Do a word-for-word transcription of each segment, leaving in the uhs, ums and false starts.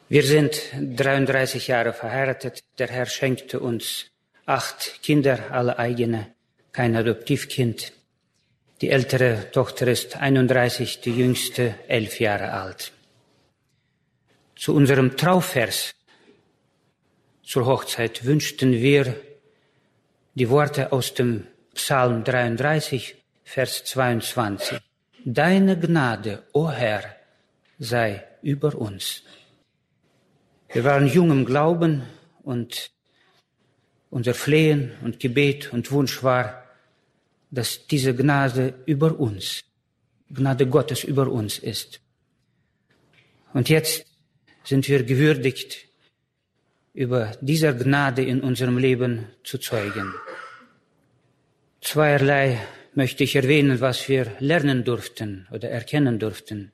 Wir sind dreiunddreißig Jahre verheiratet. Der Herr schenkte uns acht Kinder, alle eigene, kein Adoptivkind. Die ältere Tochter ist einunddreißig, die jüngste elf Jahre alt. Zu unserem Trauvers zur Hochzeit wünschten wir die Worte aus dem Psalm dreiunddreißig, Vers zweiundzwanzig. Deine Gnade, o Herr, sei über uns. Wir waren jung im Glauben und unser Flehen und Gebet und Wunsch war, dass diese Gnade über uns, Gnade Gottes über uns ist. Und jetzt sind wir gewürdigt, über dieser Gnade in unserem Leben zu zeugen. Zweierlei möchte ich erwähnen, was wir lernen durften oder erkennen durften.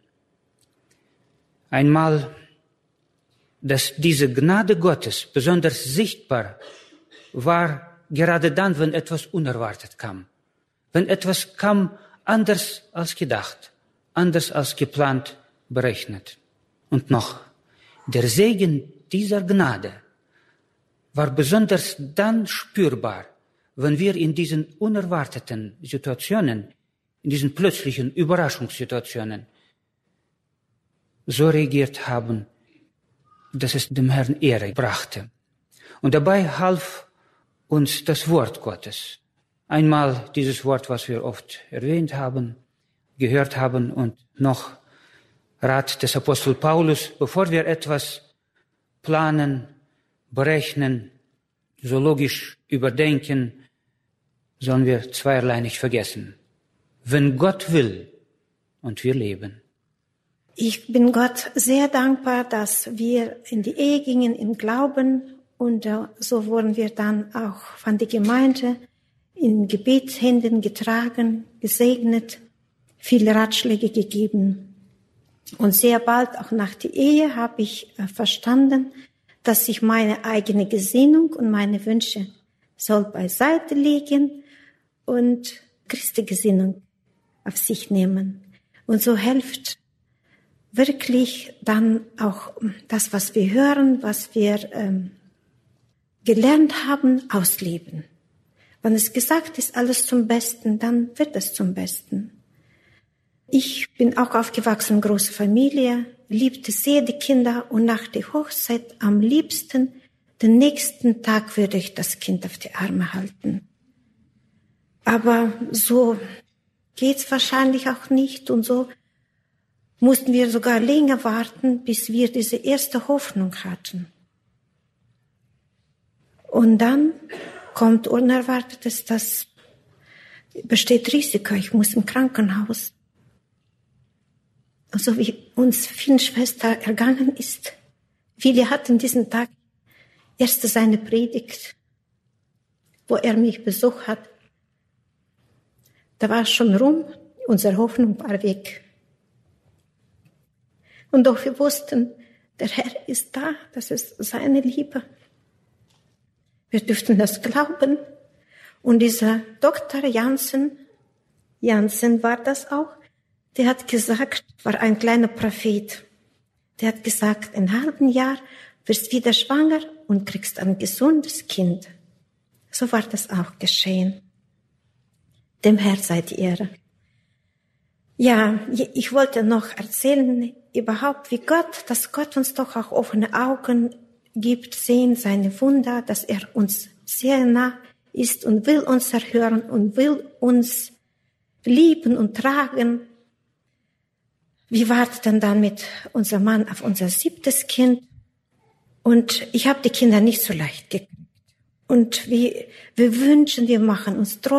Einmal, dass diese Gnade Gottes besonders sichtbar war, gerade dann, wenn etwas unerwartet kam. Wenn etwas kam anders als gedacht, anders als geplant, berechnet. Und noch, der Segen dieser Gnade war besonders dann spürbar, wenn wir in diesen unerwarteten Situationen, in diesen plötzlichen Überraschungssituationen so reagiert haben, dass es dem Herrn Ehre brachte. Und dabei half uns das Wort Gottes. Einmal dieses Wort, was wir oft erwähnt haben, gehört haben, und noch Rat des Apostel Paulus: Bevor wir etwas planen, berechnen, so logisch überdenken, sollen wir zweierlei nicht vergessen. Wenn Gott will und wir leben. Ich bin Gott sehr dankbar, dass wir in die Ehe gingen im Glauben, und so wurden wir dann auch von der Gemeinde in Gebetshänden getragen, gesegnet, viele Ratschläge gegeben. Und sehr bald, auch nach der Ehe, habe ich verstanden, dass ich meine eigene Gesinnung und meine Wünsche soll beiseite legen und Christi Gesinnung auf sich nehmen. Und so hilft wirklich dann auch das, was wir hören, was wir ähm, gelernt haben, ausleben. Wenn es gesagt ist, alles zum Besten, dann wird es zum Besten. Ich bin auch aufgewachsen in großer Familie, liebte sehr die Kinder, und nach der Hochzeit am liebsten, den nächsten Tag würde ich das Kind auf die Arme halten. Aber so geht's wahrscheinlich auch nicht, und so mussten wir sogar länger warten, bis wir diese erste Hoffnung hatten. Und dann kommt Unerwartetes, das besteht Risiko, ich muss im Krankenhaus. So wie uns vielen Schwestern ergangen ist. Viele hatten diesen Tag erst seine Predigt, wo er mich besucht hat. Da war es schon rum, unsere Hoffnung war weg. Und doch wir wussten, der Herr ist da, das ist seine Liebe. Wir dürften das glauben. Und dieser Doktor Jansen, Jansen war das auch, der hat gesagt, war ein kleiner Prophet. Der hat gesagt, in einem halben Jahr wirst du wieder schwanger und kriegst ein gesundes Kind. So war das auch geschehen. Dem Herrn sei die Ehre. Ja, ich wollte noch erzählen, überhaupt wie Gott, dass Gott uns doch auch offene Augen gibt, sehen seine Wunder, dass er uns sehr nah ist und will uns erhören und will uns lieben und tragen. Wir warteten dann mit unserem Mann auf unser siebtes Kind, und ich habe die Kinder nicht so leicht gekriegt. Und wir, wir wünschen, wir machen uns